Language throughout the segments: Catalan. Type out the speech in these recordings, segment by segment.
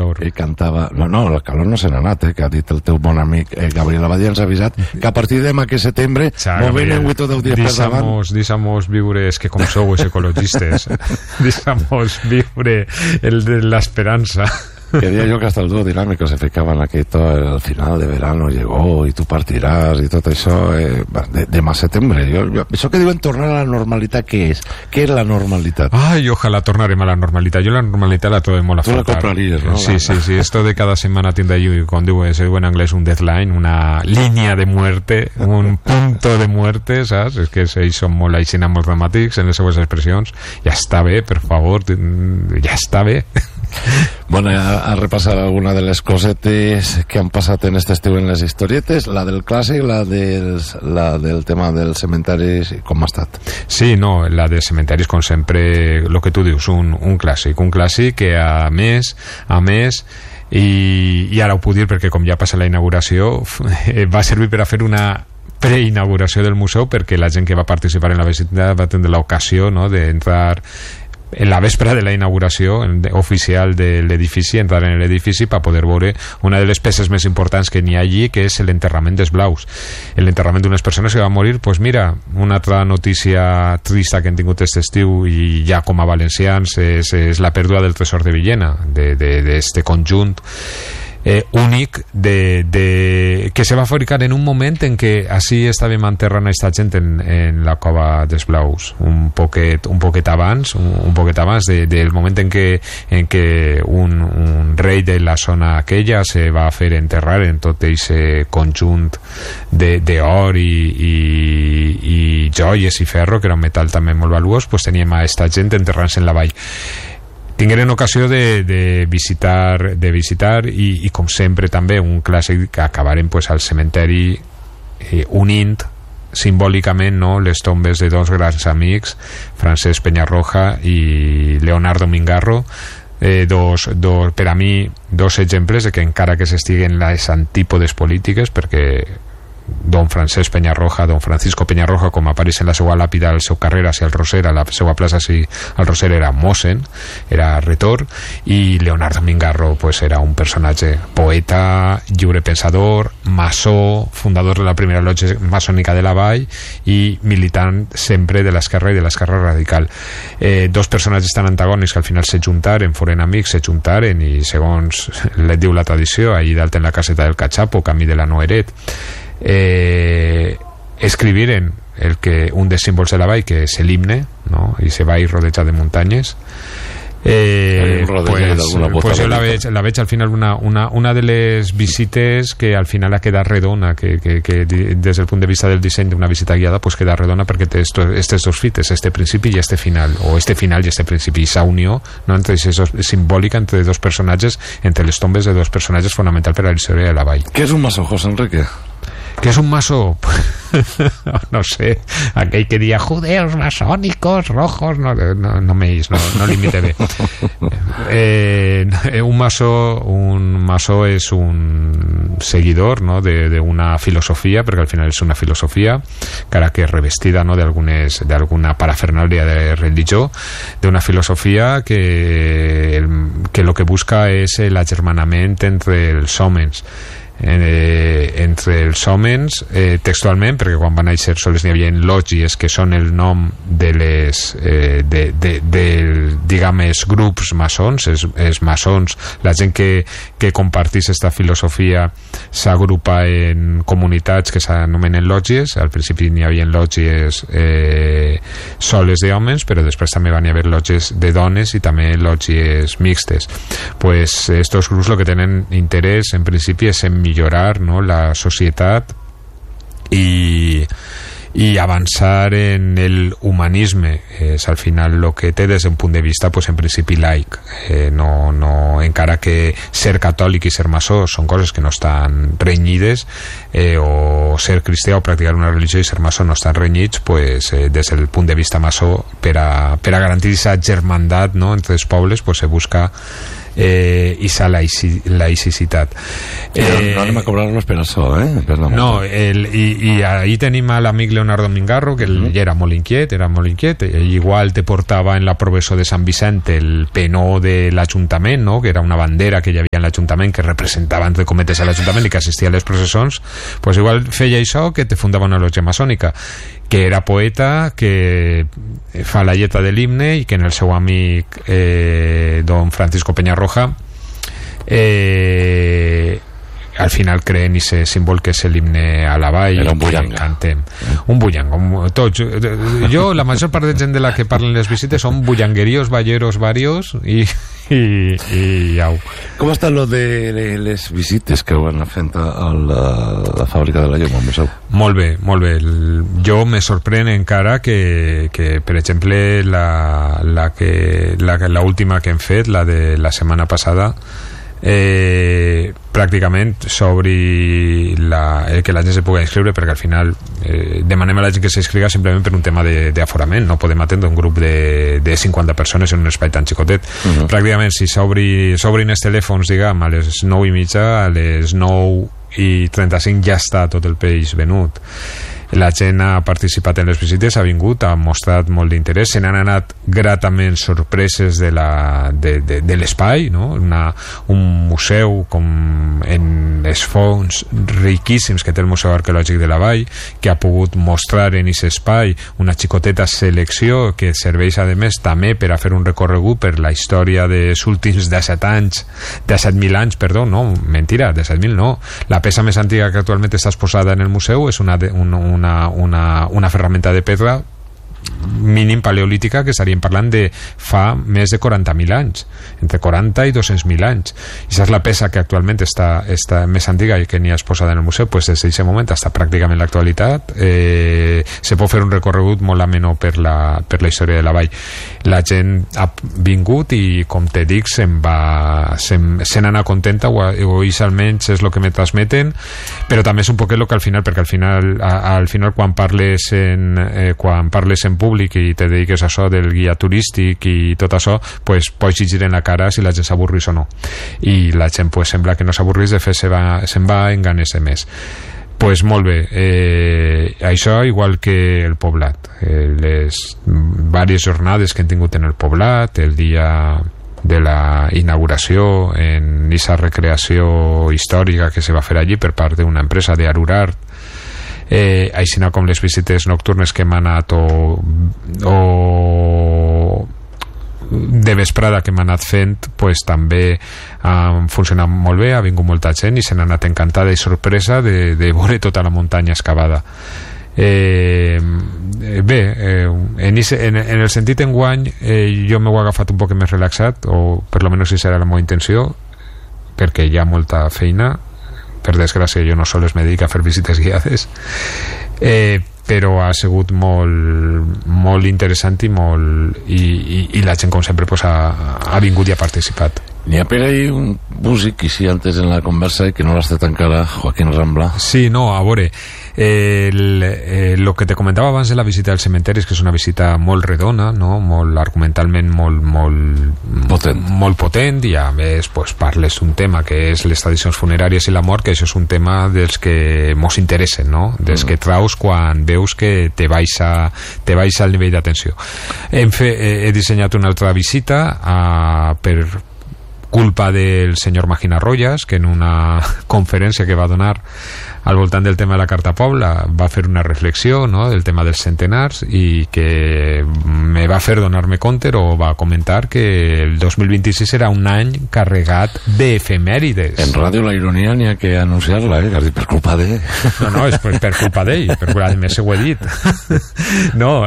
calor. I cantava... No, el calor no se n'ha anat, que ha dit el teu bon amic Gabriel Abadia, ens ha avisat que a partir demà que setembre no venen 8 o 10 dies per davant. Deixamos viure, és que com sou els ecologistes, deixamos viure el de l'esperança. Quería yo que hasta el dúo dinámico se ficaban aquí todo el final de verano llegó y tú partirás y todo eso de más setembre. Eso que diuen tornar a la normalitat, què és? Què és la normalitat? Ai, ojalà tornarem a la normalitat. Jo la normalitat la trobem molt a faltar. Tu la compraries, no? Sí. Esto de cada setmana tindrà, com se diu en anglès, un deadline, una línia de muerte, un punto de muerte, saps? És que ells són molt aixina, molt dramàtics en les seues expressions. Ja està bé, per favor, ja està bé. Bueno, a repassar alguna de les cosetes que han passat en este estiu en les historietes, la del clàssic, la del tema dels cementaris, com ha estat? Sí, no, la de cementaris, com sempre, el que tu dius, un clàssic que a més i ara ho puc dir perquè com ja passa la inauguració va servir per a fer una preinauguració del museu, perquè la gent que va participar en la visita va tindre l'ocasió, no, d'entrar en la vespre de la inauguració oficial de l'edifici, entrar en l'edifici per poder veure una de les peces més importants que n'hi ha allí, que és l'enterrament dels blaus, l'enterrament d'unes persones que van morir. Pues mira, una altra notícia trista que hem tingut aquest estiu i ja com a valencians és la pèrdua del tresor de Villena, d'este conjunt únic que se va fabricar en un moment en què així estàvem enterrant aquesta gent en la cova dels blaus un poquet abans del moment en què un rei de la zona aquella se va fer enterrar en tot aquest conjunt d'or i joies i ferro, que era un metall també molt valuós. Pues teníem a aquesta gent enterrant-se en la vall. Tingueren ocasió de visitar i com sempre també un clàssic que acabarem pues, al cementeri unint simbòlicament, no, les tombes de dos grans amics, Francesc Peñarroja i Leonardo Mingarro, per a mi dos exemples de que encara que s'estiguen les antípodes polítiques, perquè don Francesc Peñarroja, don Francisco Peñarroja, com apareix en la seva làpida al seu carrer hacia el Roser, a la seva plaça al Roser era mossen, era retor, i Leonardo Mingarro pues era un personatge poeta, lliurepensador, maçó, fundador de la primera lotja maçònica de la Vall i militant sempre de l'esquerra i de l'esquerra radical. Dos personatges tan antagònics que al final se juntaren, foren amics, se juntaren i segons les diu la tradició, allí dalt en la caseta del Cachapo, camí de la Noeret, escribiren un dels símbols de la vall, que és l'himne, no? I se va ir rodejat de muntanyes. Pues jo la veig al final una de les visites que al final ha quedat redona, que des del punt de vista del disseny d'una visita guiada pues queda redona, perquè té estes dos fites, este principi i este final, o este final i este principi, i esa unió, no, entre simbòlica entre dos personatges, entre les tombes de dos personatges fonamental per a la història de la vall. Què és un maçó, José Enrique? ¿Qué es un maso? No sé, aquell que dia judeos masónicos rojos, no limite bé. Un maso és un seguidor, no, d'una filosofia, perquè al final és una filosofia, encara que revestida, no, d'alguna parafernàlia de religió, d'una filosofia que lo que busca és l'agermanament entre els homes, textualment, perquè quan van néixer sols n'hi havia lògies, que són el nom de les diguem-ne grups maçons, els maçons, la gent que compartís aquesta filosofia s'agrupa en comunitats que s'anomenen lògies. Al principi n'hi havia lògies soles d'homes, però després també van haver lògies de dones i també lògies mixtes. Pues estos grups el que tenen interès en principi és en millorar, no, la societat i avançar en el humanisme. És al final el que té des d'un punt de vista pues, en principi laic, encara que ser catòlic i ser maçó són coses que no estan renyides, o ser cristià o practicar una religió i ser maçó no estan renyits, pues, des del punt de vista maçó, per a garantir aquesta germandat, no, entre els pobles, pues, se busca esa laïcitat. No anem a cobrar-los per això, no, i ahí tenim a l'amic Leonardo Mingarro, que ell era molt inquiet, igual te portava en la professó de Sant Vicent el penó de l'Ajuntament, no? Que era una bandera que hi havia en l'Ajuntament, que representava entre cometes a l'Ajuntament i que assistia a les processons, pues igual feia això que te fundava una lògia maçònica, que era poeta, que fa la lletra de l'himne i que en el seu amic don Francisco Peñarroja al final creen i se símbol que és l'himne a la vall. Era un bullanga. Cantem. Un bullanga. Tots. Jo, la major part de gent de la que parlen les visites són bullangueríos, balleros, varios i au. Com està lo de les visites que van fent a la fàbrica de la llum al museu? Molt bé, molt bé. Jo me sorprèn encara que per exemple, la última que hem fet, la de la setmana passada, pràcticament s'obri que la gent se pugui inscriure, perquè al final demanem a la gent que s'inscriga simplement per un tema d'aforament. No podem atendre un grup de 50 persones en un espai tan xicotet. Pràcticament si s'obrin els telèfons, diguem, a les 9:30, a les 9:35 ja està tot el peix venut. La gent ha participat en les visites, ha vingut, ha mostrat molt d'interès, se n'han anat gratament sorpreses de l'espai, no? Un museu com en els fons riquíssims que té el Museu Arqueològic de la Vall, que ha pogut mostrar en aquest espai una xicoteta selecció que serveix a més també per a fer un recorregut per la història dels últims 17.000 anys, perdó, no, mentira, 17.000 no. La peça més antiga que actualment està exposada en el museu és una ferramenta de pedra mínim paleolítica, que estaríem parlant de fa més de 40.000 anys, entre 40 i 200.000 anys. I aquesta és la peça que actualment està més antiga i que n'hi ha exposada en el museu. Pues des d'aquest moment està pràcticament l'actualitat. Se pot fer un recorregut molt ameno per la història de la vall. La gent ha vingut i, com te dic, se n'ana contenta, o ells almenys és el que me transmeten, però també és un poquet el que al final, perquè al final quan parles en públic i te dediques a això del guia turístic i tot això, pues pots llegir en la cara si la gent s'avorrís o no, i la gent pues sembla que no s'avorrís, de fet se'n va en ganes de més. Pues molt bé, això igual que el poblat, les diverses jornades que hem tingut en el poblat, el dia de la inauguració en aquesta recreació històrica que se va fer allí per part d'una empresa de Arurart, així com les visites nocturnes que hem anat o de vesprada que hem anat fent, pues també han funcionat molt bé, ha vingut molta gent i se n'ha anat encantada i sorpresa de veure tota la muntanya excavada. Bé, en el sentit enguany jo m'ho he agafat un poc més relaxat, o per lo menos si serà la meva intenció, perquè hi ha molta feina. Per desgràcia jo no sols me dedico a fer visites guiades, però ha sigut molt interessant i la gent, com sempre, pues, ha vingut i ha participat. N'hi ha per ahí un músic que sí, antes en la conversa, i que no l'has fet encara, Joaquín Rambla. Sí, no, a veure, lo que te comentava abans de la visita als cementeris, que és una visita molt redona, no? Molt argumentalment molt potent, i a més pues, parles d'un tema que és les tradicions funeràries i la mort, que això és un tema dels que mos interessen, no? Dels que traus quan veus que te baixa el nivell d'atenció. He dissenyat una altra visita per culpa del senyor Magina Royas, que en una conferència que va donar al voltant del tema de la Carta Pobla va fer una reflexió, no?, del tema dels centenars, i que me va fer donar-me compte, o va comentar, que el 2026 serà un any carregat d'efemèrides. En ràdio la ironia n'hi ha que anunciar-la, que has dit per culpa d'ell. No, és per culpa d'ell, però a més ho he dit. No,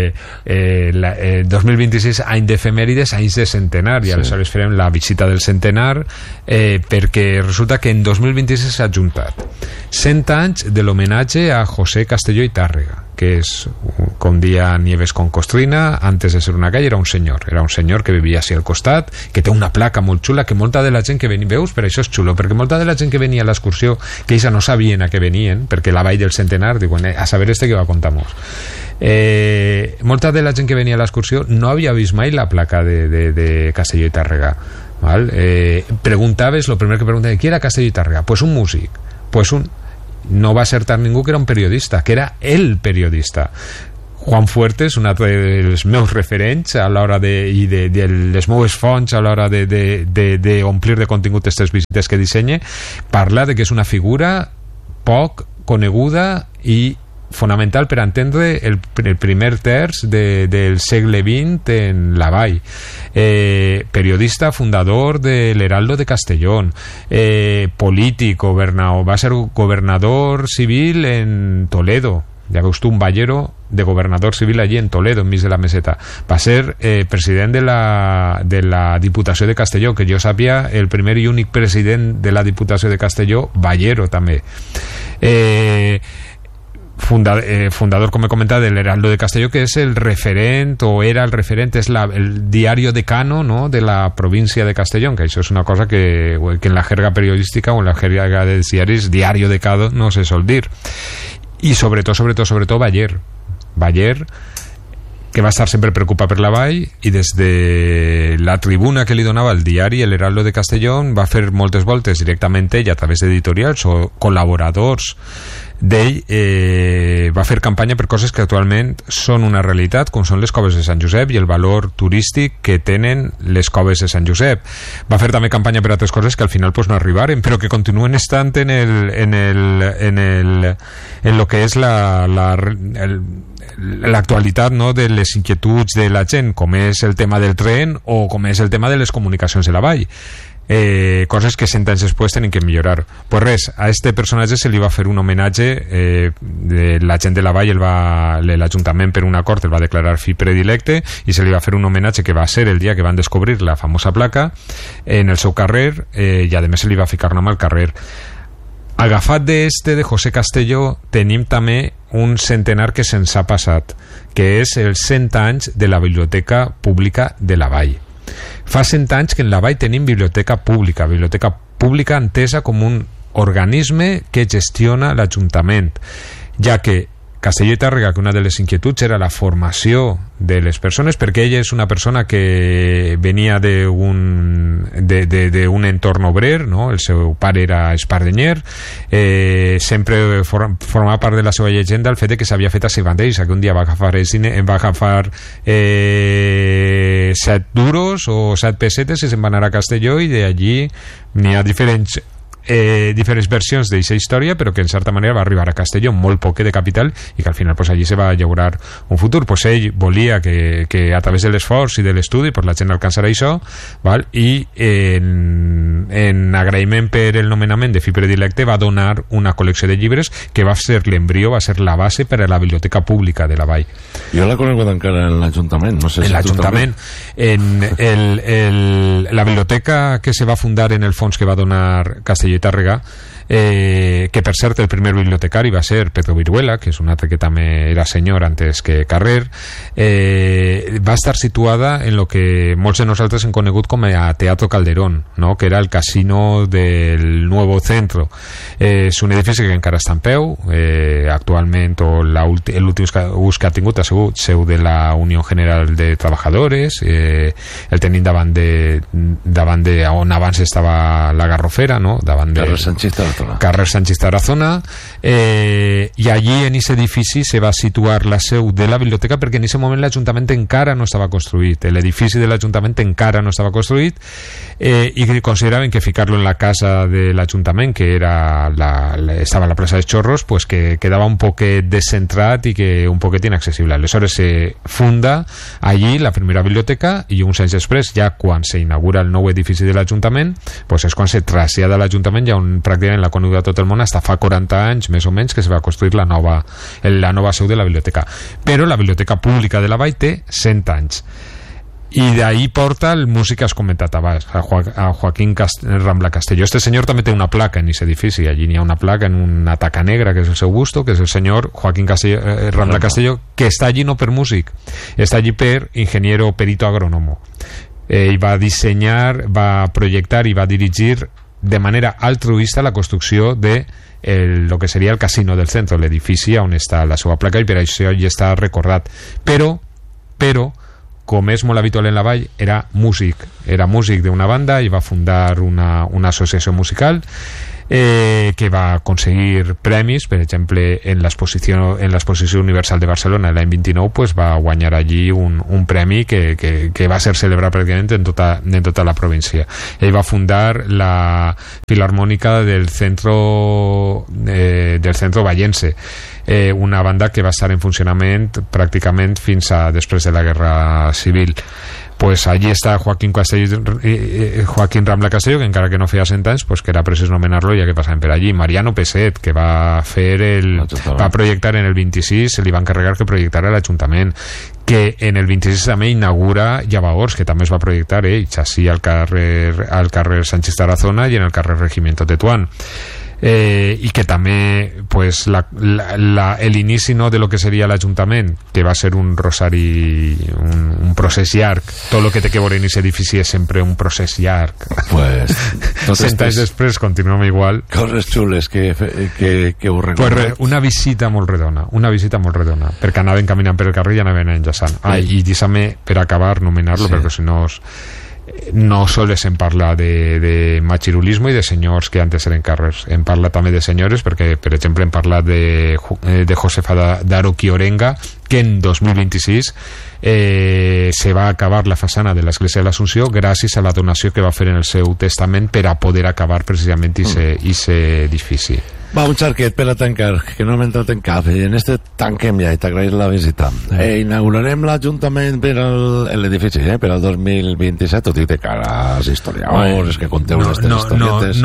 2026 any d'efemèrides, anys de centenar, i aleshores farem la visita del centenar, perquè resulta que en 2026 s'ha juntat 100 anys de l'homenatge a José Castelló i Tàrrega, que és, com dia Nieves con Costrina, antes de ser una calle era un senyor que vivia així al costat, que té una placa molt xula, que molta de la gent que venia, veus, per això és xulo, perquè molta de la gent que venia a l'excursió, que ells no sabien a què venien, perquè la vall del centenar, diuen, a saber que va contamos. Molta de la gent que venia a l'excursió no havia vist mai la placa de Castelló i Tàrrega, ¿vale? Preguntaves, lo primer que preguntaves, ¿qui era Castelló i Tàrrega? Pues un músic, no va acertar ningú que era un periodista, que era el periodista. Juan Fuertes, un dels meus referents a l'hora de les meves fonts a l'hora de omplir de contingut aquestes visites que dissenya, parla de que és una figura poc coneguda i fonamental per entendre el primer terç del segle XX en la Vall. Periodista, fundador de l'Heraldo de Castellón, polític, va ser gobernador civil en Toledo. Ja veus tu, un ballero de gobernador civil allí en Toledo, enmig de la meseta. Va ser president de la Diputació de Castelló, que jo sàpia, el primer i únic president de la Diputació de Castelló, ballero també. Fundador, com he comentat, de l'Heraldo de Castelló, que és el referent, o era el referent, és el diario decano, no?, de la província de Castellón, que això és una cosa que en la jerga periodística o en la jerga de diaris, diario decano no se sol dir. I sobretot Baller, que va estar sempre preocupat per la Vall, i des de la tribuna que li donava el diari El Heraldo de Castellón va fer moltes voltes directament ell a través d'editorials o col·laboradors d'ell, va fer campanya per coses que actualment són una realitat, com són les coves de Sant Josep i el valor turístic que tenen les coves de Sant Josep. Va fer també campanya per altres coses que al final pues no arribaren, però que continuen estant en lo que és l'actualitat, no?, de les inquietuds de la gent, com és el tema del tren o com és el tema de les comunicacions de la Vall. Coses que 100 anys després tenen que millorar. Pues res, a este personatge se li va fer un homenatge, la gent de la Vall, l'Ajuntament per un acord el va declarar fi predilecte, i se li va fer un homenatge que va ser el dia que van descobrir la famosa placa en el seu carrer, i a més se li va ficar nom al carrer. Agafat de José Castelló, tenim també un centenar que se'ns ha passat, que és els 100 anys de la Biblioteca Pública de la Vall. Fa 100 anys que en la Vall tenim biblioteca pública entesa com un organisme que gestiona l'Ajuntament, ja que Castelló i Tàrrega, que una de les inquietuds era la formació de les persones, perquè ella és una persona que venia d'un entorn obrer, no? El seu pare era espardenyer, sempre formava part de la seva llegenda el fet de que s'havia fet a Sivandeixa, que un dia va agafar 7 duros o 7 pessetes i se'n va anar a Castelló, i d'allí n'hi ha diferents versions d'aquesta història, però que en certa manera va arribar a Castelló molt poc de capital, i que al final pues, allí se va llaurar un futur. Pues ell volia que a través de l'esforç i de l'estudi pues, la gent alcançarà això, val? I en agraïment per el nomenament de fi predilecte va donar una col·lecció de llibres que va ser l'embrió, va ser la base per a la Biblioteca Pública de la Vall. Jo la conec encara en l'Ajuntament, no sé si en l'Ajuntament, la biblioteca que se va fundar en el fons que va donar Castelló i Tàrrega, que per cert el primer bibliotecari va ser Pedro Viruela, que és un altre que també era senyor antes que carrer, va estar situada en lo que molts de nosaltres hem conegut com a Teatro Calderón, no?, que era el casino del Nuevo Centro. És un edifici que encara està en peu, actualment l'últim ús que ha tingut ha sigut seu de la Unió General de Trabajadores, el tenim davant de on abans estava la Garrofera, no?, davant de carrer Sánchez Tarazona, i allí en aquest edifici se va situar la seu de la biblioteca, perquè en aquest moment l'Ajuntament encara no estava construït, l'edifici de l'Ajuntament encara no estava construït, i consideraven que ficar-lo en la casa de l'Ajuntament, que estava a la plaça de Chorros, pues que quedava un poquet descentrat i que un poquet inaccessible. Aleshores se funda allí la primera biblioteca, i uns anys després, ja quan s'inaugura el nou edifici de l'Ajuntament, pues és quan se trasllada a l'Ajuntament, ja on pràcticament l'ha conegut a tot el món, hasta fa 40 anys més o menys que se va construir la nova seu de la biblioteca. Però la Biblioteca Pública de la Vall té 100 anys, i d'ahí porta el músic que has comentat abans, a Joaquín Rambla Castelló. Este senyor també té una placa en aquest edifici, allí n'hi ha una placa en una taca negra que és el seu busto, que és el senyor Joaquín Rambla Castelló, que està allí no per músic, està allí per ingeniero perito agrónomo. Ell va dissenyar, va projectar i va dirigir de manera altruista la construcció de lo que seria el casino del centre, l'edifici on està la seva placa, i per això ja està recordat. Però com és molt habitual en la vall, era músic d'una banda i va fundar una associació musical que va aconseguir premis. Per exemple, en l'exposició universal de Barcelona l'any 29 pues, va guanyar allí un premi que va ser celebrat pràcticament en tota la província. Ell va fundar la Filarmònica del Centro Vallense, una banda que va estar en funcionament pràcticament fins a després de la Guerra Civil. Pues allí està Joaquín Rambla Castelló, que encara que no feia 100 anys, pues que era precís nomenar-lo ja que passaven per allí. Mariano Peset, que va projectar en el 26, se li va encarregar que projectara l'Ajuntament, que en el 26 també inaugura Llavaors, que també es va projectar així al carrer Sánchez Tarazona i en el carrer Regimiento Tetuán. I que també pues, l'inici no, de lo que seria l'Ajuntament, que va ser un rosari, un procés llarg. Tot el que té que veure en aquest edifici és sempre un procés llarg. Pues, 100 anys després continuem igual. Coses xules que ho recordo. Pues una visita molt redona, perquè anaven caminant per el carrer i anaven enllaçant. I deixa'm per acabar nomenar-lo, perquè si no sols en parla de machirulismo i de senyors que antes eren carrers, en parla també de senyores, perquè per exemple en parla de Josefa d'Aroqui Orenga, que en 2026 se va acabar la façana de l'església de l'Assumpció gràcies a la donació que va fer en el seu testament per a poder acabar precisament aquest edifici. Va, un xarquet per a tancar, que no hem entrat en cap, i en este tanquem ja i t'agraïs la visita. Inaugurarem l'Ajuntament per l'edifici, per al 2027, tot i de cara als historiadors, que conteu aquestes historietes.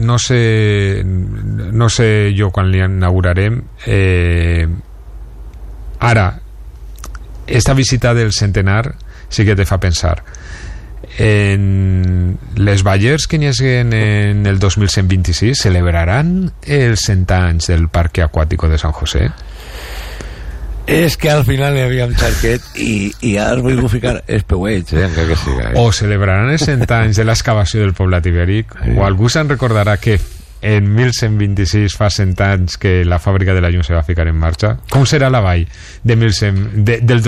No sé jo quan l'inaugurarem. Ara, esta visita del centenar sí que te fa pensar en les ballers que n'hi haguen en el 2126. Celebraran els 100 anys del Parque Acuático de San José? És que al final hi havia un xarquet i ara us vull ficar els peuets, encara que siga. O celebraran els 100 anys de l'excavació del Poblat Ibèric, o algú se'n recordarà que en 1126 fa 100 anys que la fàbrica de la llum se va ficar en marxa. Com serà la vall del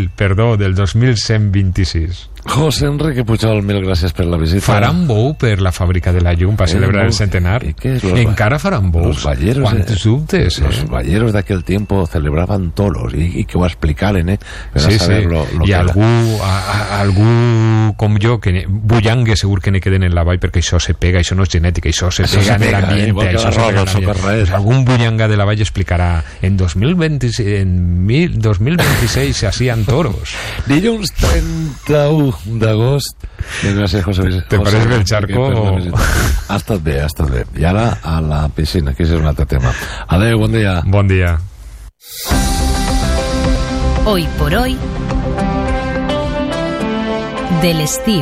2126? José Enrique Pujol, mil gràcies per la visita. Faran bou per la fàbrica de la llum per celebrar el centenar? Encara faran bous? Quantos dubtes? Los balleros d'aquell tiempo celebraban toros i que ho explicaren, sí. I algú com jo, que bullangue segur que ne queden en la vall, perquè això se pega, això no és genètica, això se pega en l'ambient, algun bullanga de la vall explicarà en 2026 se hacían toros. Dilluns 31 d'agost. Gràcies, José Luis. ¿Te parece el charco? Ha estat bé. I ara a la piscina, que és un altre tema. Adéu, bon dia. Bon dia. Hoy por hoy del estío.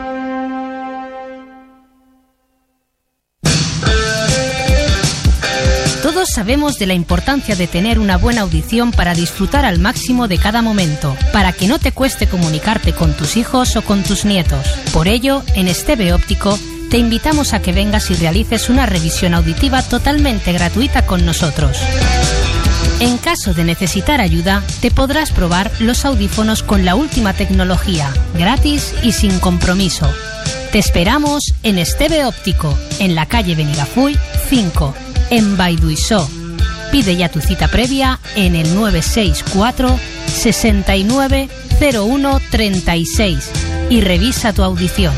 Todos sabemos de la importancia de tener una buena audición para disfrutar al máximo de cada momento, para que no te cueste comunicarte con tus hijos o con tus nietos. Por ello, en Esteve Óptico te invitamos a que vengas y realices una revisión auditiva totalmente gratuita con nosotros. En caso de necesitar ayuda, te podrás probar los audífonos con la última tecnología, gratis y sin compromiso. Te esperamos en Esteve Óptico, en la calle Benigafull 5, en Baiduisó. Pide ya tu cita previa en el 964 69 01 36 y revisa tu audición.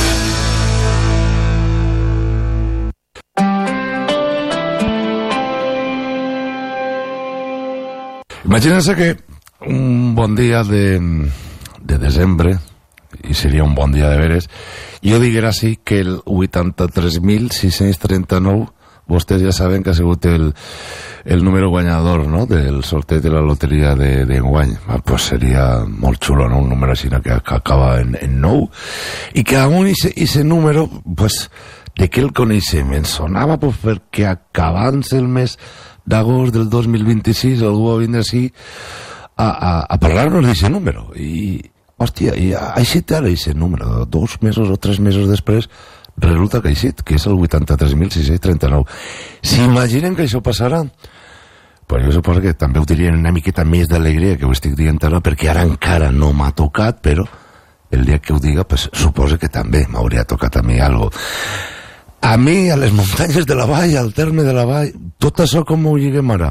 Imagínense que un bon dia de desembre, i seria un bon dia de veres, jo diguera així que el 83.639, vostès ja saben que ha sigut el número guanyador, no?, del sorteig de la loteria d'enguany. Pues seria molt xulo, no?, un número així que acaba en 9, i que aún ese número, pues, de què el coneixem? Ens sonava pues, perquè acabant el mes d'agost del 2026 algú va vindre així a parlar-nos d'aquest número i, hòstia, i ha eixit ara aquest número 2 mesos o 3 mesos després resulta que ha eixit, que és el 83.639. S'imaginen que això passarà? Pues jo suposo que també ho dirien una miqueta més d'alegria que ho estic dient ara, perquè ara encara no m'ha tocat, però el dia que ho diga, pues, suposo que també m'hauria tocat a mi algo. A mi, a les muntanyes de la Vall, al terme de la Vall, tot això com ho lliguem ara?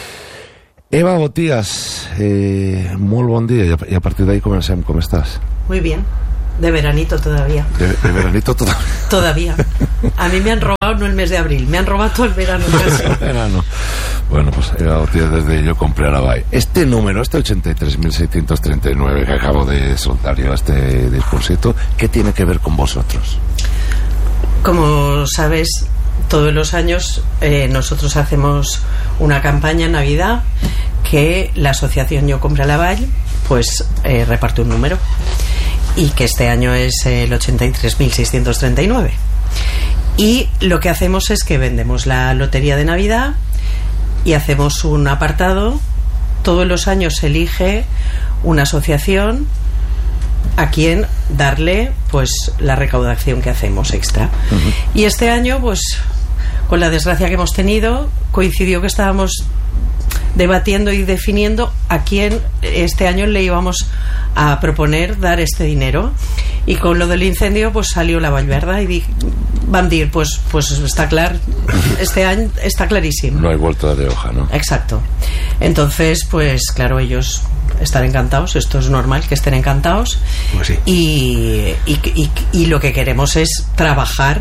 Eva Botías, molt bon dia, i a partir d'ahí comencem. Com estàs? Muy bien. De veranito todavía. De veranito todavía. Todavía. A mí me han robado no el mes de abril, me han robado todo el verano. Verano. Bueno, pues desde yo compré a la Vall. Este número, este 83.639 que acabo de soltar yo, este discursito, ¿qué tiene que ver con vosotros? Como sabes, todos los años nosotros hacemos una campaña en Navidad que la asociación Yo Compré a la Vall pues reparte un número, y que este año es el 83.639. Y lo que hacemos es que vendemos la lotería de Navidad y hacemos un apartado. Todos los años se elige una asociación a quien darle pues la recaudación que hacemos extra. Y este año, pues con la desgracia que hemos tenido, coincidió que estábamos debatiendo y definiendo a quién este año le íbamos a proponer dar este dinero, y con lo del incendio pues salió la Vallverda y vam a decir pues está claro, este año está clarísimo, no hay vuelta de hoja, ¿no? Exacto. Entonces pues claro, ellos están encantados, esto es normal que estén encantados, pues sí. y lo que queremos es trabajar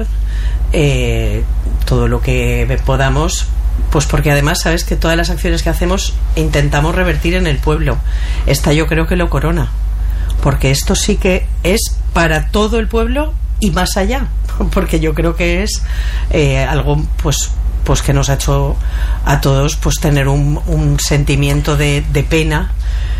todo lo que podamos, pues porque además sabes que todas las acciones que hacemos intentamos revertir en el pueblo. Esta yo creo que lo corona, porque esto sí que es para todo el pueblo y más allá, porque yo creo que es algo pues que nos ha hecho a todos pues tener un sentimiento de pena,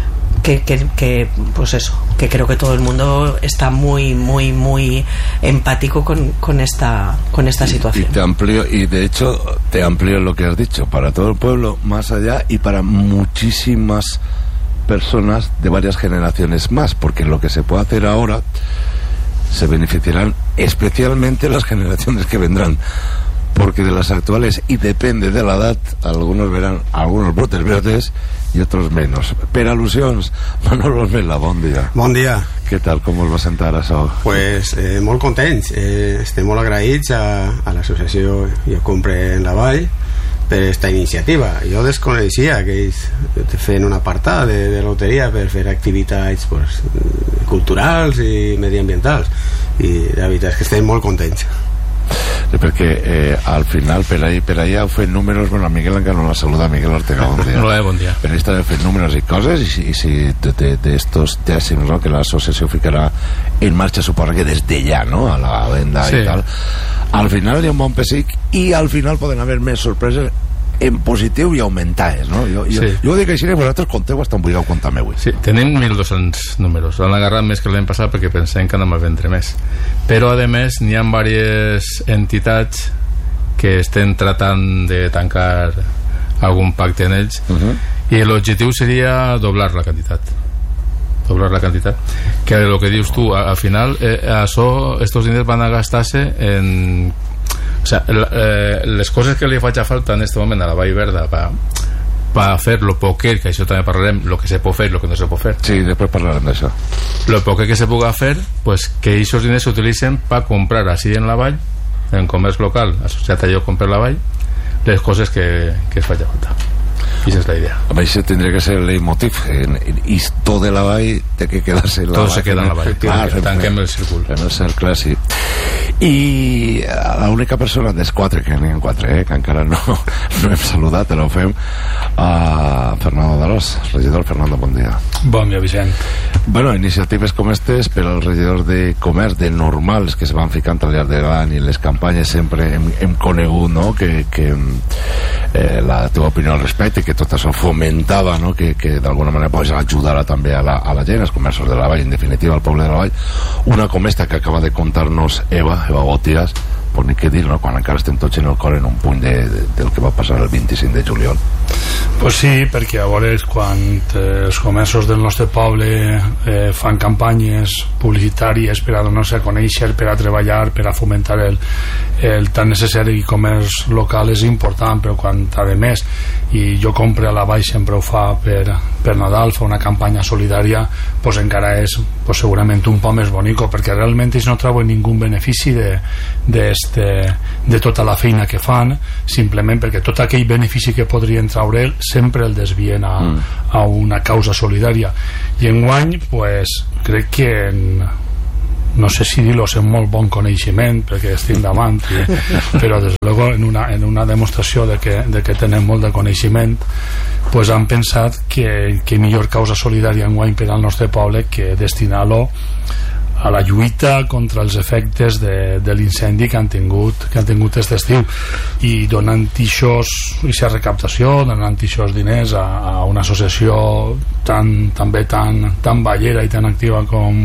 que pues eso, que creo que todo el mundo está muy muy muy empático con esta situación. Y de hecho te amplío lo que has dicho, para todo el pueblo, más allá, y para muchísimas personas de varias generaciones más, porque lo que se puede hacer ahora se beneficiarán especialmente las generaciones que vendrán, porque de las actuales, y depende de la edad, algunos verán algunos brotes verdes i otros menos. Per al·lusions, Manolo Mela, bon dia. Bon dia. Què tal, com us va sentar això? Pues molt contents, estem molt agraïts a l'associació Jo Compre en la Vall per aquesta iniciativa. Jo desconeixia que ells feien un apartat de loteria per fer activitats pues, culturals i mediambientals, i la veritat és que estem molt contents. Perquè al final per allà heu fet números. Bueno, a Miguel encara no la saluda. Miguel Ortega, bon dia. Hola, bon dia. Per allà heu fet números i coses, i si d'estos dècims, no, que l'associació ficarà en marxa, suposa que des d'allà, no, a la venda, sí, i tal, al final hi ha un bon pessic, i al final poden haver més sorpreses en positiu i augmentades, no? Jo ho dic així, vosaltres conteu hasta on vulgueu contar-me avui. Sí, tenim 1.200 números. L'han agarrat més que l'any passat perquè pensem que anem a vendre més. Però, a més, n'hi ha diverses entitats que estem tratant de tancar algun pacte en ells, i l'objectiu seria doblar la quantitat. Que el que dius tu, al final, estos diners van a gastar-se en... O sea, les coses que li faig a falta en este moment a la Vall Verda para fer lo poquet, que això també parlarem, lo que se pot fer i lo que no se pot fer. Sí, després parlarem d'això. Lo poquet que se puga fer, pues que aquests diners s'utilitzen per comprar així en la Vall, en comerç local, associat a Jo Compre la Vall, les coses que es faig a falta. I esa és la idea. A això tindria que ser el leitmotiv. I tot de la Vall té que quedar-se en la Vall. Tot se queda en la Vall. Tanquem el círcul. En el cercle, sí. I l'única persona dels quatre, que n'hi ha quatre, que encara no hem saludat, ho fem, a Fernando Darós. Regidor Fernando, bon dia. Bon dia, Vicent. Bueno, iniciatives com aquestes per als regidors de comerç, de normals, que se van ficant al llarg de l'any, i les campanyes sempre hem conegut, no?, que la teva opinió al respecte, que tot això fomentava, no?, que d'alguna manera pues, ajudara també a la gent, als comerços de la Vall, en definitiva al poble de la Vall. Una com esta que acaba de contar-nos Eva Botías, pues ni què dir, no?, quan encara estem tots en el cor en un punt del que va passar el 25 de juliol. Pues sí, perquè a vegades quan els comerços del nostre poble fan campanyes publicitàries per a donar-se a conèixer, per a treballar, per a fomentar el tan necessari comerç local és important, però quan a més, i jo compre a la Vall sempre ho fa per Nadal, fa una campanya solidària, pues encara és pues segurament un poc més bonico, perquè realment ells no treuen ningú benefici de tota la feina que fan, simplement perquè tot aquell benefici que podrien treure sempre el desvien a una causa solidària. I enguany pues crec que no sé si dir-los en molt bon coneixement perquè estic davant però des de luego en una demostració de que tenen molt de coneixement, pues han pensat que millor causa solidària enguany per al nostre poble que destinar-lo a la lluita contra els efectes de l'incendi que han tingut aquest estiu, i donant aquesta recaptació, donant aquests diners a una associació també tan ballera i tan activa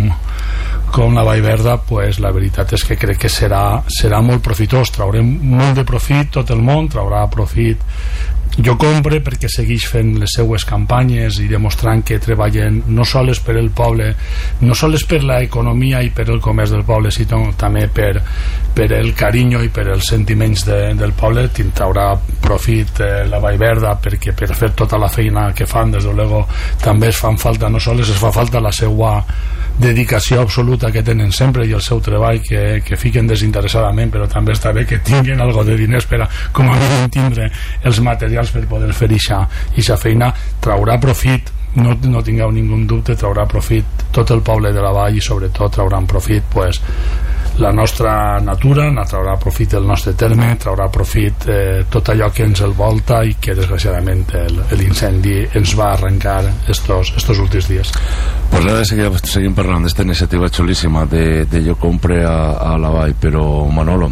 com la Vallverda, pues la veritat és que crec que serà molt profitós, traurem molt de profit, tot el món traurà profit. Jo compre perquè segueix fent les seues campanyes i demostrant que treballen no sols per el poble, no sols per l'economia i per el comerç del poble, sinó també per el carinyo i per els sentiments del poble. Traurà profit la Vallverda perquè per fer tota la feina que fan, des de luego també es fan falta, no sols es fa falta la seva dedicació absoluta que tenen sempre i el seu treball que fiquen desinteressadament, però també està bé que tinguin algo de diners per a, com a mínim, tindre els materials per poder fer ixa feina. Traurà profit, no tingueu ningú dubte, traurà profit tot el poble de la Vall i sobretot trauran profit pues la nostra natura, traurà profit el nostre terme, traurà profit tot allò que ens envolta i que desgraciadament l'incendi ens va arrencar estos últims dies. Pues ara seguim parlant d'esta iniciativa xulíssima de Jo compre a la Vall, però Manolo,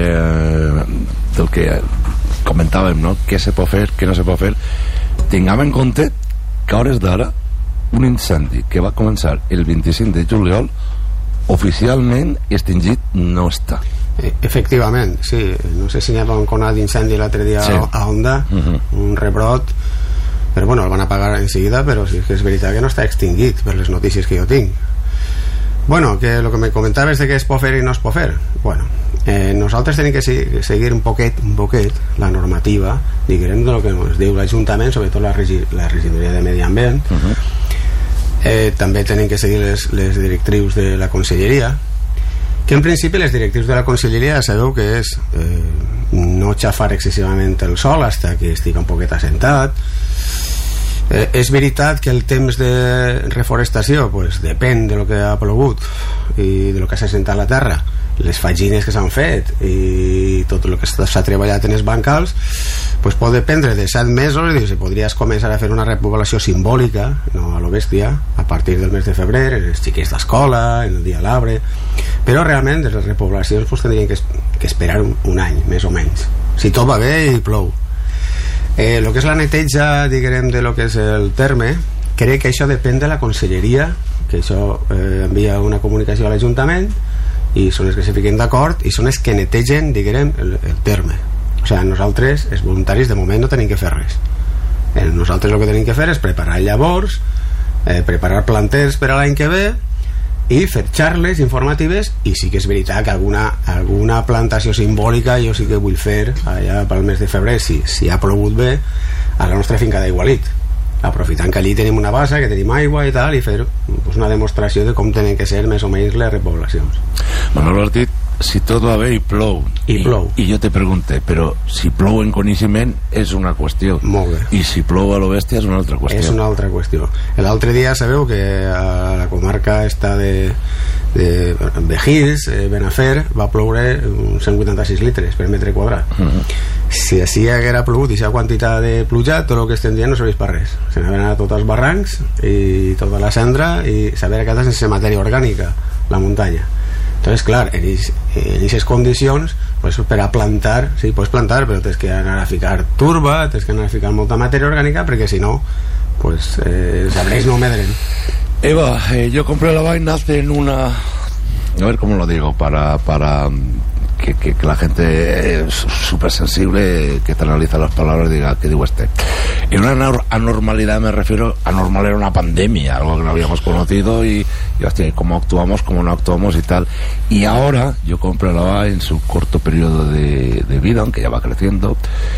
del que comentàvem, no? Què se pot fer, què no se pot fer, tinguem en compte que a hores d'ara un incendi que va començar el 25 de juliol oficialment extingit no està. Efectivament, sí. No sé si n'hi havia un conat d'incendi l'altre dia a Onda, un rebrot, però bueno, el van apagar en seguida, però sí que és veritat que no està extingit per les notícies que jo tinc. Bueno, que lo que me comentaves de què es pot fer i no es pot fer, bueno, nosaltres tenim que seguir un poquet la normativa, diguem, de lo que ens diu l'Ajuntament, sobretot la regidoria de Medi Ambient. També tenim que seguir les directrius de la Conselleria, que en principi les directrius de la Conselleria ja sabeu que és no xafar excessivament el sol hasta que estigui un poquet assentat. És veritat que el temps de reforestació pues, depèn de lo que ha plogut i de lo que s'ha assentat la terra, les fagines que s'han fet i tot el que s'ha treballat en els bancals, pues pot dependre de 7 mesos i podries començar a fer una repoblació simbòlica, no a lo bèstia, a partir del mes de febrer, en els xiquets d'escola, en el dia de l'arbre, però realment les repoblacions pues, tindrien que esperar un any, més o menys, si tot va bé i plou. Lo que és la neteja, diguem, de lo que és el terme, crec que això depèn de la Conselleria, que això envia una comunicació a l'Ajuntament i són els que se fiquen d'acord i són els que netegen, diguem, el terme. O sigui, nosaltres, els voluntaris, de moment no tenim que fer res. Nosaltres el que tenim que fer és preparar llavors, preparar planters per a l'any que ve i fer xarles informatives, i sí que és veritat que alguna plantació simbòlica jo sí que vull fer allà pel mes de febrer, si ha plogut bé, a la nostra finca d'Aigualit, aprofitant que allí tenim una bassa, que tenim aigua i tal, i fer pues, una demostració de com tenen que ser més o menys les repoblacions. Manolo has dit, si tot va bé i plou. I jo te pregunte, però si plou en coneixement és una qüestió. Molt bé. I si plou a lo bèstia és una altra qüestió. És una altra qüestió. L'altre dia sabeu que a la comarca esta de Bejís, Benafer, va ploure uns 186 litres per metre quadrat. Si així haguera plogut i aquesta quantitat de pluja, tot el que estem dient no serveix per res. Se n'han anat tots els barrancs i tota la cendra i s'haver quedat sense matèria orgànica la muntanya. Entonces, clar, en aquestes condicions, pues, per a plantar, sí, pots plantar, però tens que anar a ficar turba, tens que anar a ficar molta matèria orgànica, perquè si no, pues, els arbres no medren. Eva, yo compré la vaina hace en una... A ver cómo lo digo, para que la gente es súper sensible, que te analiza las palabras y diga, ¿qué digo este? En una anormalidad me refiero, anormal era una pandemia, algo que no habíamos conocido y hostia, cómo actuamos, cómo no actuamos y tal. Y ahora yo compré la Vall en su corto periodo de vida, aunque ya va creciendo,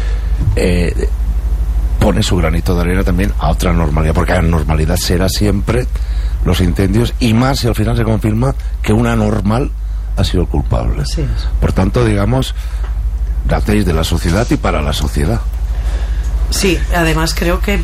pone su granito de arena también a otra normalidad, porque la normalidad será siempre los incendios, y más si al final se confirma que una normal ha sido el culpable. Sí. Por tanto, digamos, hacéis de la sociedad y para la sociedad. Sí, además creo que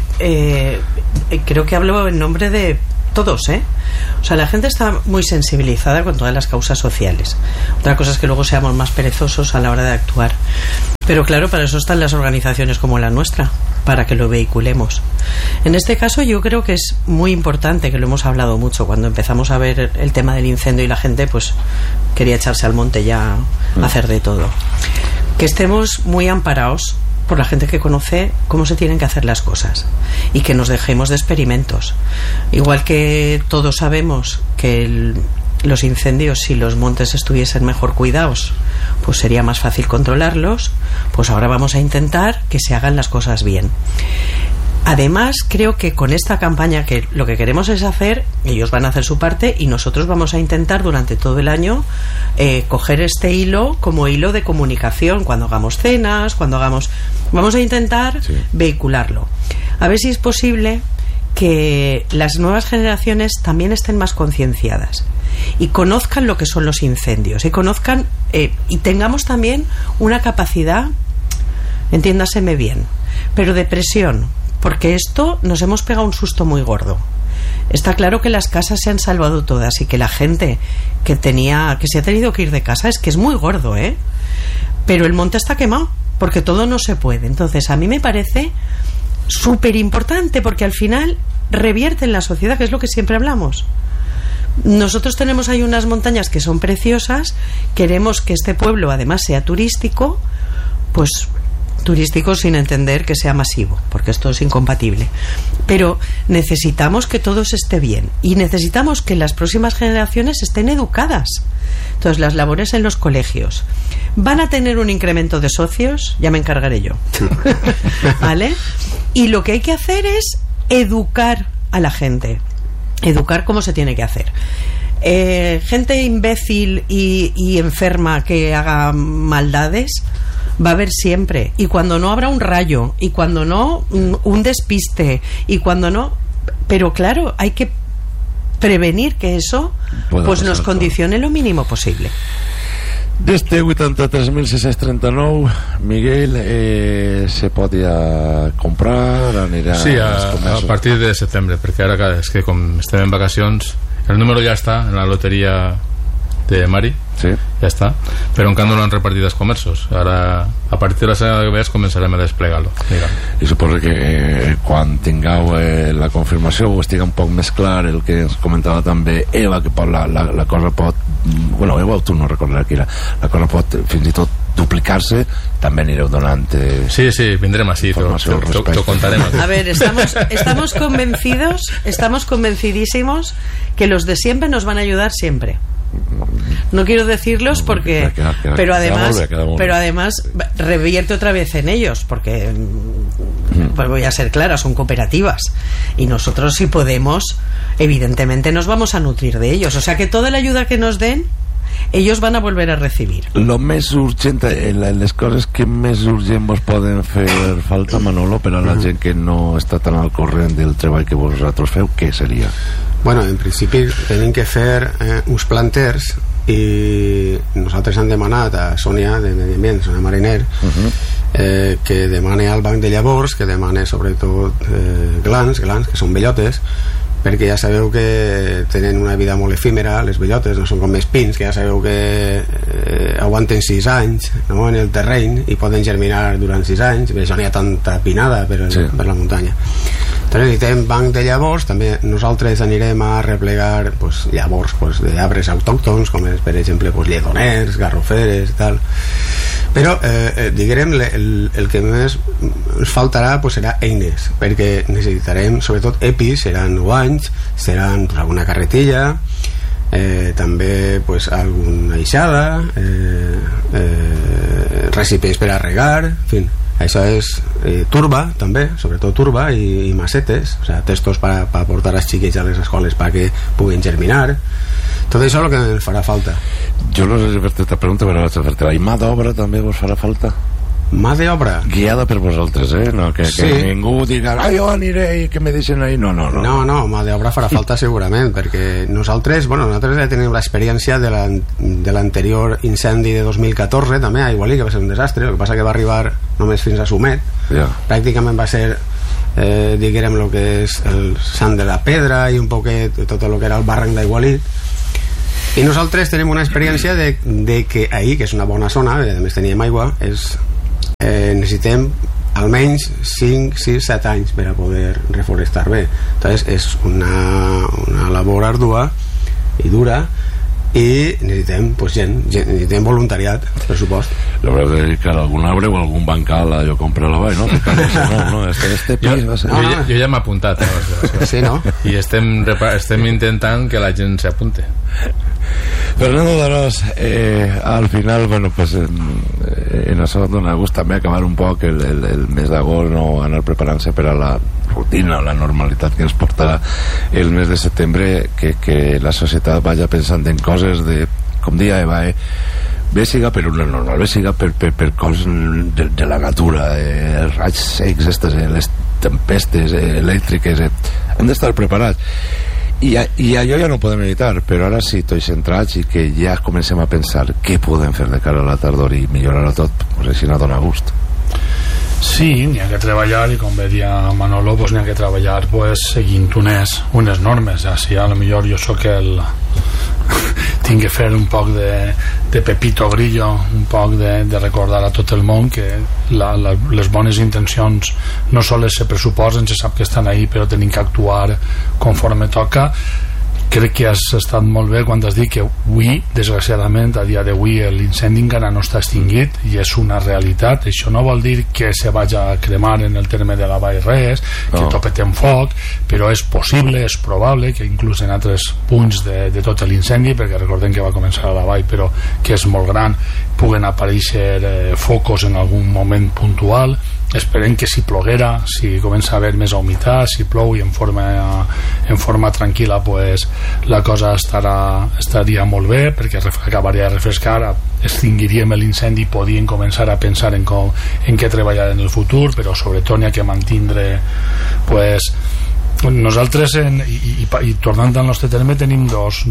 hablo en nombre de todos, ¿eh? O sea, la gente está muy sensibilizada con todas las causas sociales. Otra cosa es que luego seamos más perezosos a la hora de actuar. Pero claro, para eso están las organizaciones como la nuestra, para que lo vehiculemos. En este caso yo creo que es muy importante, que lo hemos hablado mucho cuando empezamos a ver el tema del incendio y la gente pues quería echarse al monte ya a hacer de todo. Que estemos muy amparados por la gente que conoce cómo se tienen que hacer las cosas y que nos dejemos de experimentos. Igual que todos sabemos que los incendios, si los montes estuviesen mejor cuidados, pues sería más fácil controlarlos, pues ahora vamos a intentar que se hagan las cosas bien. Además, creo que con esta campaña, que lo que queremos es hacer, ellos van a hacer su parte y nosotros vamos a intentar durante todo el año coger este hilo como hilo de comunicación, cuando hagamos cenas, vamos a intentar vehicularlo. A ver si es posible que las nuevas generaciones también estén más concienciadas y conozcan lo que son los incendios y conozcan y tengamos también una capacidad, entiéndaseme bien, pero de presión, porque esto nos hemos pegado un susto muy gordo. Está claro que las casas se han salvado todas y que la gente que se ha tenido que ir de casa es que es muy gordo, pero el monte está quemado porque todo no se puede. Entonces a mí me parece súper importante, porque al final revierte en la sociedad, que es lo que siempre hablamos. Nosotros tenemos ahí unas montañas que son preciosas, queremos que este pueblo además sea turístico, pues turístico sin entender que sea masivo, porque esto es incompatible, pero necesitamos que todo esté bien y necesitamos que las próximas generaciones estén educadas. Entonces las labores en los colegios van a tener un incremento de socios, ya me encargaré yo. ¿Vale? Y lo que hay que hacer es educar a la gente, educar cómo se tiene que hacer. Gente imbécil y enferma que haga maldades va a haber siempre, y cuando no habrá un rayo, y cuando no un despiste, y cuando no, pero claro, hay que prevenir que eso pues nos condicione lo mínimo posible. D'este 83.639, Miguel, se podia comprar, anirà... Sí, a partir de setembre, perquè ara és que com estem en vacacions, el número ja està en la loteria de Mari, sí, ja està, però encara no l'han repartit als comerços. Ara, a partir de la setmana que ve començarem a desplegar-lo. I suposo que quan tingueu la confirmació o estigui un poc més clar el que ens comentava també Eva, que la cosa pot, bueno, Eva, tu no recordaràs qui era, la cosa pot fins i tot duplicarse, també anireu donant sí, vindrem així, t'ho contarem. A ver, estamos convencidísimos que los de siempre nos van a ayudar siempre. No quiero decirlos porque pero además revierte otra vez en ellos, porque pues voy a ser clara, son cooperativas y nosotros, si podemos, evidentemente nos vamos a nutrir de ellos, o sea que toda la ayuda que nos den ellos van a volver a recibir. Lo més urgent, les coses que més urgent vos poden fer falta, Manolo, per a la gent que no està tan al corrent del treball que vosaltres feu, què seria? Bueno, en principi tenim que fer uns planters, i nosaltres hem demanat a Sònia de Medi Ambient, Sònia Mariner, que demane al Banc de Llavors, que demane sobretot glans, que són bellotes, perquè ja sabeu que tenen una vida molt efímera, les bellotes no són com els pins, que ja sabeu que aguanten 6 anys, no, en el terreny, i poden germinar durant 6 anys, per això n'hi ha tanta pinada per la muntanya. Entonces necessitem banc de llavors. També nosaltres anirem a replegar pues, llavors pues, de arbres autòctons, com per exemple pues, lledoners, garroferes i tal. Però diguem, el que més ens faltarà pues, serà eines, perquè necessitarem sobretot EPIs, seran guanys, seran pues, alguna carretilla, també pues, alguna aixada, recipients per a regar, en fi. Això és turba també, sobretot turba i macetes, o sea, textos per portar els xiquets a les escoles perquè puguin germinar. Tot això és el que ens farà falta. Jo no sé si fer-te esta pregunta, però vaig a fer-te-la. I mà d'obra també vos farà falta? Mà d'obra? Guiada per vosaltres, no? Que ningú diga, jo aniré i que me deixen ahí. No, mà d'obra farà falta segurament, perquè nosaltres ja tenim l'experiència de l'anterior incendi de 2014 també a Igualí, que va ser un desastre. El que passa que va arribar només fins a Sumet. Pràcticament va ser diguem el que és el Sant de la Pedra i un poquet tot el que era el barranc d'Igualí. I nosaltres tenim una experiència de que ahir, que és una bona zona, a més teníem aigua, necessitem almenys 5, 6, 7 anys per a poder reforestar bé. Entonces és una labor ardua i dura, i necessitem gent, necessitem voluntariat, pressupost. L'haureu de dedicar a algun arbre o a algun bancal a allò comprar la vall, no? Jo ja m'he apuntat, sí, no? I estem intentant que la gent s'apunte. Fernando Darós, al final, bueno, pues en això dona gust també acabar un poc el mes d'agost, no anar preparant-se per a la rutina o la normalitat que ens portarà el mes de setembre, que la societat vaya pensant en coses de, com dia Eva, bé siga per una normal, bé siga per coses de la natura, els raigs secs, les tempestes elèctriques, hem d'estar preparats. I allò ja no ho podem evitar, però ara sí, tots centrats, i que ja comencem a pensar què podem fer de cara a la tardor i millorar-ho tot, pues així no dona gust. Sí, n'hi ha que treballar, i com bé dia Manolo, pues n'hi ha que treballar pues, seguint unes normes. Si a lo millor jo soc tinc que fer un poc de Pepito Grillo, un poc de recordar a tot el món que les bones intencions no sols se pressuposen, se sap que estan ahí, però tenim que actuar conforme toca. Crec que has estat molt bé quan has dit que avui, desgraciadament, a dia d'avui l'incendi encara no està extingit, i és una realitat. Això no vol dir que se vagi a cremar en el terme de la vall res, que topetem foc, però és possible, és probable que inclús en altres punts de tot l'incendi, perquè recordem que va començar a la vall però que és molt gran, puguen aparèixer focos en algun moment puntual. Esperem que si ploguera, si comença a haver més humitat, si plou i en forma tranquil·la, pues la cosa estaria molt bé, perquè acabaria de refrescar, extingiríem l'incendi i podíem començar a pensar en què treballar en el futur, però sobretot n'hi ha que mantindre pues nosaltres i tornant al nostre terme tenim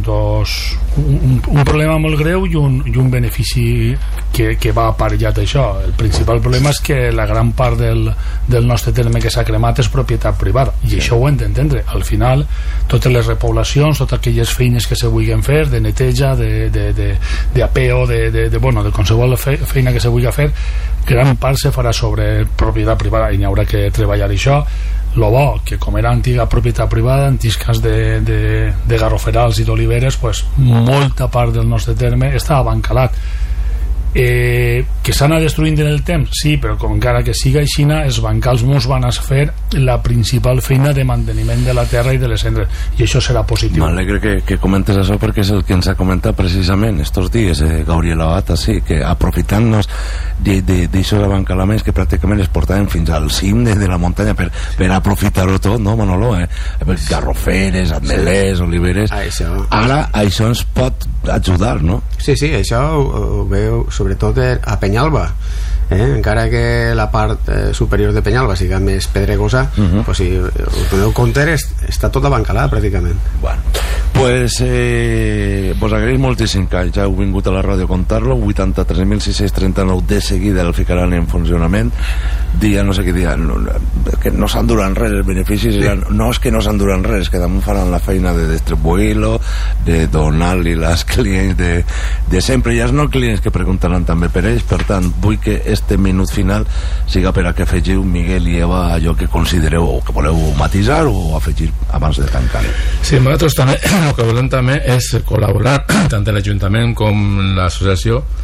un problema molt greu i un benefici que va aparellat això. El principal problema és que la gran part del nostre terme que s'ha cremat és propietat privada, i això ho hem d'entendre. Al final totes les repoblacions, totes aquelles feines que se vulguin fer de neteja, d'apeo, de qualsevol feina que se vulgui fer, gran part se farà sobre propietat privada, i n'hi haurà que treballar això. Lo bo, que com era antiga propietat privada, en tiscas de garroferals i d'oliveres, pues molta part del nostre terme està abancalat. Que s'ha anat destruint en el temps, sí, però com encara que siga així, els bancals mos van a fer la principal feina de manteniment de la terra i de les cendres, i això serà positiu. M'alegre que comentes això, perquè és el que ens ha comentat precisament estos dies Gabriel Abata, sí, que aprofitant-nos d'això d'abancalaments que pràcticament es portaven fins al cim de la muntanya per aprofitar-ho tot, no, Manolo? Garroferes, ametllers, oliveres. Ara això ens pot ajudar, no? Sí, això ho veu sobretot a Penyalba, encara que la part superior de Penyalba siga més pedregosa, pues si el teniu compte està tot abancalat pràcticament. Bueno, pues vos agraïm moltíssim que ja heu vingut a la ràdio a contar-lo. 83.639 de seguida el ficaran en funcionament, dia no sé què dia, que no s'enduran res els beneficis, no és que no s'enduran res, que damunt faran la feina de distribuir-lo, de donar-li als clients de sempre, i els no clients que preguntaran també per ells. Per tant, vull que este minut final siga per a que afegiu, Miguel i Eva, allò que considereu o que voleu matisar o afegir abans de tancar. Sí, nosaltres també el que volem també és col·laborar tant l'Ajuntament com l'associació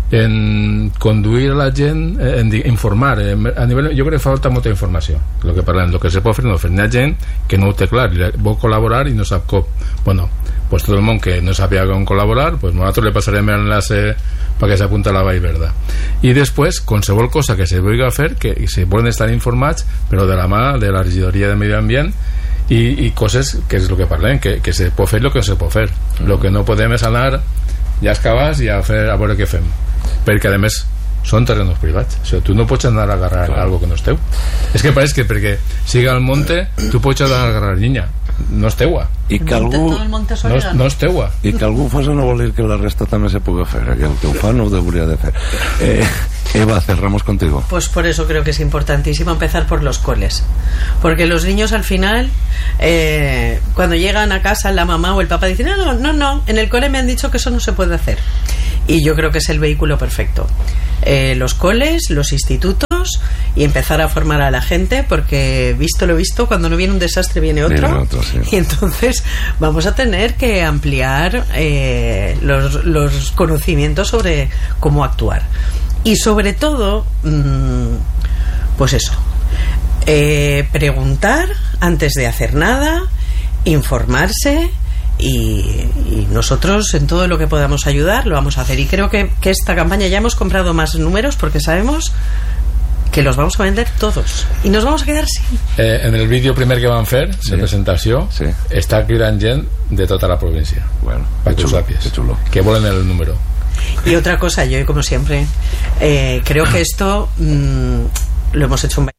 en conduir a la gent, en informar a nivell, jo crec que falta molta informació el que parlem, el que se pot fer no fer. Hi ha gent que no ho té clar, vol col·laborar i no sap com. Bueno, pues tot el món que no sàpiga com col·laborar, pues nosaltres le passarem l'enlace perquè s'apunta a la Vall Verda. I després, qualsevol cosa que se vulgui fer, que se poden estar informats, però de la mà de la regidoria de Medi Ambient, i coses que és el que parlem, que se pot fer el que se pot fer. El que no podem és anar ja excavats i a veure què fem, perquè a més són terrenos privats. O sigui, tu no pots anar a agarrar algo que no és teu. És que pareix que perquè siga al monte tu pots anar a agarrar llinya, no és teua, i que algú no és teua, i que algú fa no vol dir que la resta també se pugui fer, que el que ho fa no ho hauria de fer. Eva, cerramos contigo. Pues por eso creo que es importantísimo empezar por los coles, porque los niños al final cuando llegan a casa la mamá o el papá dicen no, en el cole me han dicho que eso no se puede hacer, y yo creo que es el vehículo perfecto. Los coles, los institutos, y empezar a formar a la gente, porque visto lo visto, cuando no viene un desastre viene otro, sí. Y entonces vamos a tener que ampliar los conocimientos sobre cómo actuar. Y sobre todo, pues eso, preguntar antes de hacer nada, informarse, y nosotros en todo lo que podamos ayudar lo vamos a hacer. Y creo que esta campaña ya hemos comprado más números porque sabemos que los vamos a vender todos y nos vamos a quedar sin. En el vídeo primer que van fer de presentació està cridant gent de tota la província, para que ho sàpies, que volen el número. Y otra cosa, yo como siempre creo que esto lo hemos hecho un